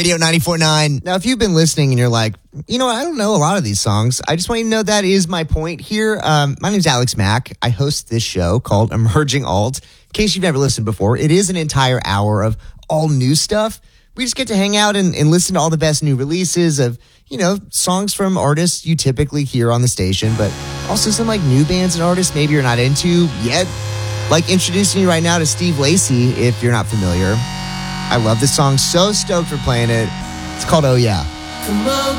Radio 94.9. Now, if you've been listening and you're like, you know what, I don't know a lot of these songs, I just want you to know that is my point here. My name's Alex Mack. I host this show called Emerging Alt. In case you've never listened before, it is an entire hour of all new stuff. We just get to hang out and listen to all the best new releases of, you know, songs from artists you typically hear on the station, but also some like new bands and artists maybe you're not into yet. Like introducing you right now to Steve Lacy, if you're not familiar. I love this song. So stoked for playing it. It's called Oh Yeah. Come on.